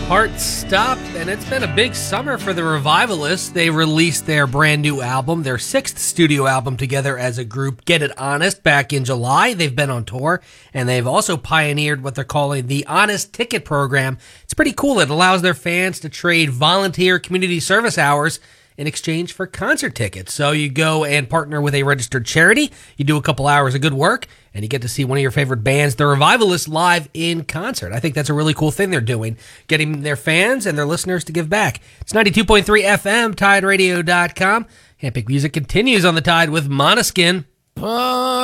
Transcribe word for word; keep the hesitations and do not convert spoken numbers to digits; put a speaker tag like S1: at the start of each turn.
S1: Heart Stopped, and it's been a big summer for the Revivalists. They released their brand new album, their sixth studio album together as a group, Get It Honest, back in July. They've been on tour, and they've also pioneered what they're calling the Honest Ticket Program. It's pretty cool. It allows their fans to trade volunteer community service hours in exchange for concert tickets. So you go and partner with a registered charity, you do a couple hours of good work, and you get to see one of your favorite bands, the Revivalists, live in concert. I think that's a really cool thing they're doing, getting their fans and their listeners to give back. It's ninety-two point three F M, Tide Radio dot com. Handpicked Music continues on the Tide with Måneskin.